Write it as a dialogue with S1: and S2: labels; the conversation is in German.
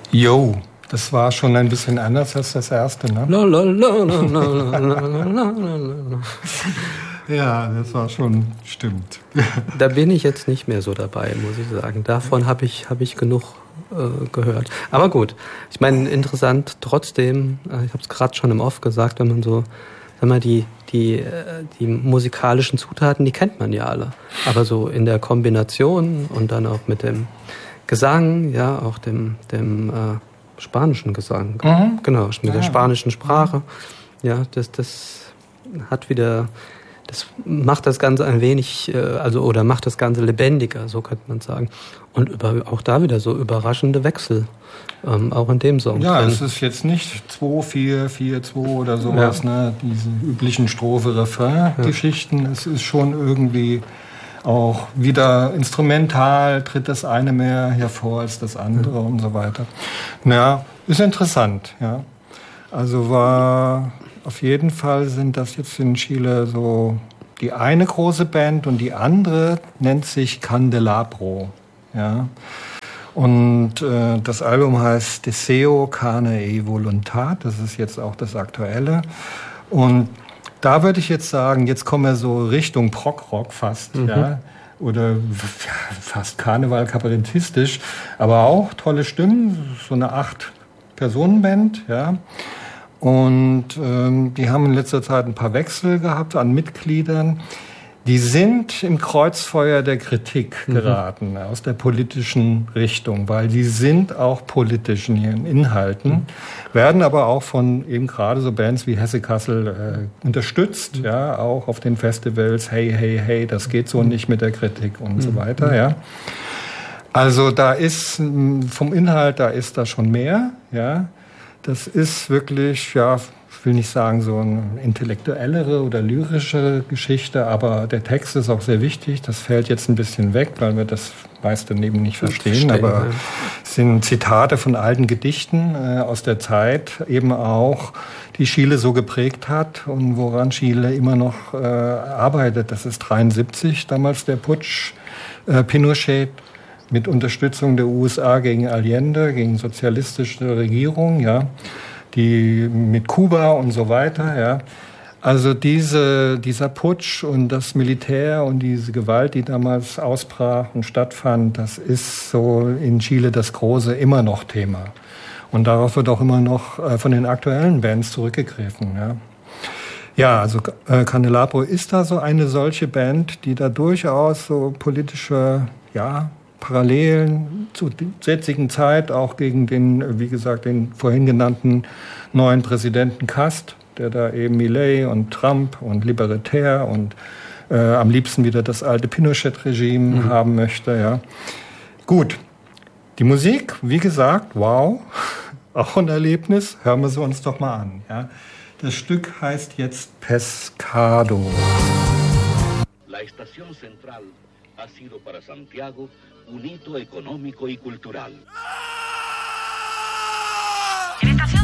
S1: Jo, das war schon ein bisschen anders als das erste, ne? Ja, das war schon, stimmt.
S2: Da bin ich jetzt nicht mehr so dabei, muss ich sagen. Davon habe ich genug gehört. Aber gut, ich meine, interessant trotzdem, ich habe es gerade schon im Off gesagt, wenn man so, sag mal, die musikalischen Zutaten, die kennt man ja alle. Aber so in der Kombination und dann auch mit dem Gesang, ja, auch dem spanischen Gesang, genau, mit der spanischen Sprache, ja, das hat wieder, das macht das Ganze ein wenig, oder macht das Ganze lebendiger, so könnte man sagen. Und auch da wieder so überraschende Wechsel, auch in dem Song.
S1: Ja, es ist jetzt nicht 2-4-4-2 oder sowas, ne? Diese üblichen Strophe-Refrain-Geschichten. Es ist schon irgendwie auch wieder instrumental, tritt das eine mehr hervor als das andere und so weiter. Ja, ist interessant, ja. Also auf jeden Fall sind das jetzt in Chile so die eine große Band und die andere nennt sich Candelabro, ja. Und das Album heißt Deseo, Carne y Voluntad, das ist jetzt auch das Aktuelle. Und da würde ich jetzt sagen, jetzt kommen wir so Richtung Prog-Rock fast, ja, oder fast Karneval, kabarettistisch, aber auch tolle Stimmen, so eine 8-Personen-Band, ja. Und die haben in letzter Zeit ein paar Wechsel gehabt an Mitgliedern. Die sind im Kreuzfeuer der Kritik geraten, aus der politischen Richtung, weil die sind auch politisch in ihren Inhalten, werden aber auch von eben gerade so Bands wie Hesse Kassel unterstützt, ja, auch auf den Festivals, hey, hey, hey, das geht so nicht mit der Kritik und so weiter, ja. Also da ist vom Inhalt, da ist da schon mehr, ja. Das ist wirklich, ja, ich will nicht sagen so eine intellektuellere oder lyrische Geschichte, aber der Text ist auch sehr wichtig. Das fällt jetzt ein bisschen weg, weil wir das meiste eben nicht verstehen. Aber es sind Zitate von alten Gedichten aus der Zeit, eben auch, die Chile so geprägt hat und woran Chile immer noch arbeitet. Das ist 1973, damals der Putsch, Pinochet, mit Unterstützung der USA gegen Allende, gegen sozialistische Regierung, ja, die mit Kuba und so weiter, ja. Also dieser Putsch und das Militär und diese Gewalt, die damals ausbrach und stattfand, das ist so in Chile das große immer noch Thema. Und darauf wird auch immer noch von den aktuellen Bands zurückgegriffen, ja. Ja, also Candelabro ist da so eine solche Band, die da durchaus so politische, ja, Parallelen zur jetzigen Zeit auch gegen den, wie gesagt, den vorhin genannten neuen Präsidenten Kast, der da eben Milei und Trump und Libertär und am liebsten wieder das alte Pinochet-Regime haben möchte. Ja. Gut, die Musik, wie gesagt, wow, auch ein Erlebnis. Hören wir sie uns doch mal an. Ja. Das Stück heißt jetzt Pescado.
S3: La estación central ha sido para Santiago un hito económico y cultural.